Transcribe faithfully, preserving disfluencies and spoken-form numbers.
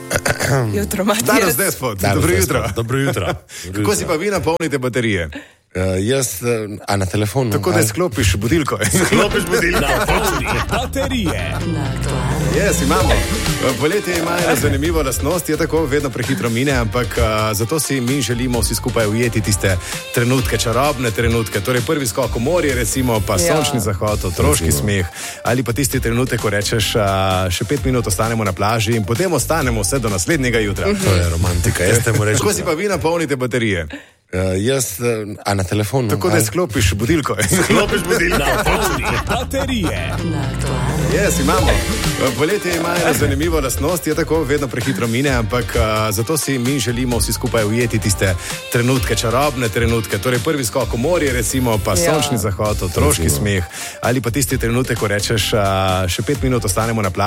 Jutro, Matija. Danes despot, dobro jutro. Dobro jutro. Kako si pa vi napolnite baterije? Uh, jaz, a na telefonu. Tako da sklopiš budilko. Sklopiš budilko. Napolni baterije. Jaz imamo. Poletje ima eno zanimivo lastnost, je tako, vedno prehitro mine, ampak uh, zato si mi želimo vsi skupaj ujeti tiste trenutke, čarobne trenutke. Torej prvi skok v morje, recimo, pa Ja. sončni zahod, otroški smeh, ali pa tisti trenutek, ko rečeš, uh, še pet minut ostanemo na plaži in potem ostanemo vse do naslednjega jutra. To je romantika, jaz temu rečem. Kako si pa vi napolnite baterije? Uh, jaz, a na telefonu. Tako da sklopiš budilko. sklopiš budilko. Napolni baterije. Jaz imamo. Poletje ima eno zanimivo lastnost, je tako, vedno prehitro mine, ampak uh, zato si mi želimo vsi skupaj ujeti tiste trenutke, čarobne trenutke. Torej prvi skok v morje, recimo, pa Ja. sončni zahod, otroški smeh, ali pa tisti trenutek, ko rečeš, uh, še pet minut ostanemo na plaži.